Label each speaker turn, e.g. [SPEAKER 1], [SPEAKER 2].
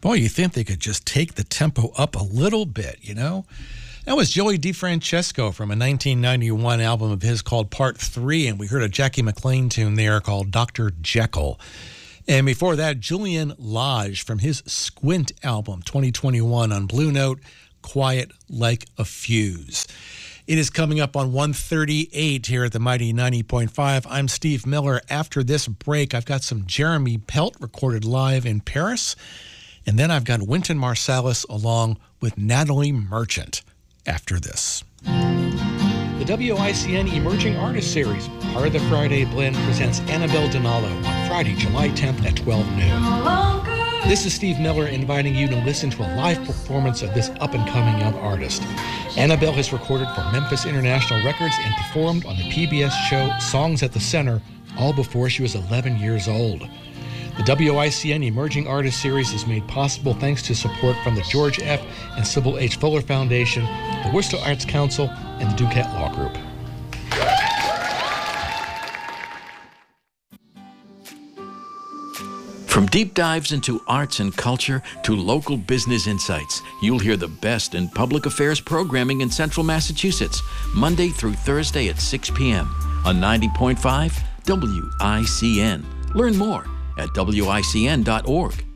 [SPEAKER 1] Boy, you think they could just take the tempo up a little bit, you know? That was Joey DeFrancesco from a 1991 album of his called Part 3, and we heard a Jackie McLean tune there called Dr. Jekyll. And before that, Julian Lage from his Squint album, 2021 on Blue Note, Quiet Like a Fuse. It is coming up on 1:38 here at the Mighty 90.5. I'm Steve Miller. After this break, I've got some Jeremy Pelt recorded live in Paris. And then I've got Wynton Marsalis along with Natalie Merchant after this. The WICN Emerging Artist Series, part of the Friday Blend, presents Annabelle Donalo on Friday, July 10th at 12 noon. This is Steve Miller inviting you to listen to a live performance of this up-and-coming young artist. Annabelle has recorded for Memphis International Records and performed on the PBS show Songs at the Center, all before she was 11 years old. The WICN Emerging Artist Series is made possible thanks to support from the George F. and Sybil H. Fuller Foundation, the Worcester Arts Council, and the Duquette Law Group.
[SPEAKER 2] From deep dives into arts and culture to local business insights, you'll hear the best in public affairs programming in Central Massachusetts, Monday through Thursday at 6 p.m. on 90.5 WICN. Learn more at WICN.org.